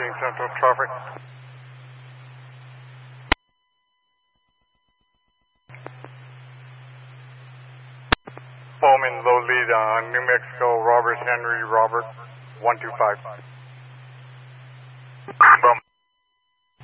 Central traffic. Bowman, low lead on New Mexico, Robert Henry, Robert, 125. Bowman.